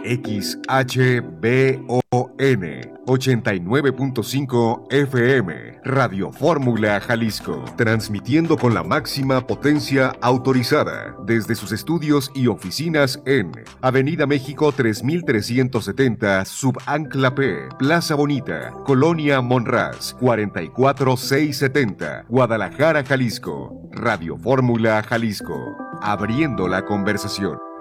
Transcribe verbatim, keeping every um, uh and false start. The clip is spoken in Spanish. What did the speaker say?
X H B O N ochenta y nueve punto cinco F M, Radio Fórmula Jalisco, transmitiendo con la máxima potencia autorizada desde sus estudios y oficinas en Avenida México tres mil trescientos setenta, Subancla P, Plaza Bonita, Colonia Monraz, cuarenta y cuatro mil seiscientos setenta, Guadalajara, Jalisco. Radio Fórmula Jalisco, abriendo la conversación.